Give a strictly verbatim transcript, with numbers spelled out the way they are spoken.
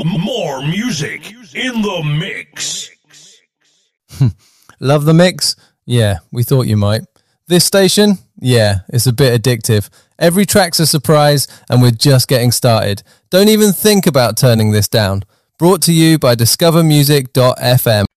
More music in the mix. Love the mix? Yeah, we thought you might. This station? Yeah, it's a bit addictive. Every track's a surprise, and we're just getting started. Don't even think about turning this down. Brought to you by discover music dot f m.